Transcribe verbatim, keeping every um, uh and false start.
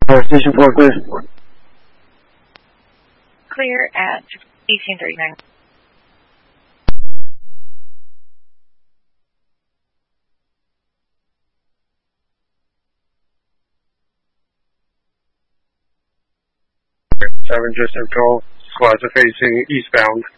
Uh, station four, clear. Clear at eighteen thirty-nine. Seven, just control. Squads are facing eastbound.